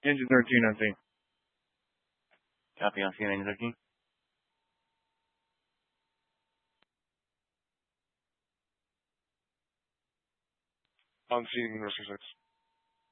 Engine 13 on scene. Copy on scene, engine 13. On scene, Rescue 6.